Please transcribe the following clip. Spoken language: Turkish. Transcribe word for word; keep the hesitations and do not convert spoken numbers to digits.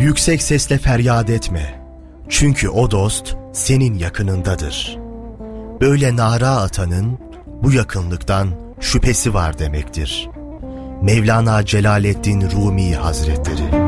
Yüksek sesle feryat etme. Çünkü o dost senin yakınındadır. Böyle nara atanın bu yakınlıktan şüphesi var demektir. Mevlana Celaleddin Rumi Hazretleri.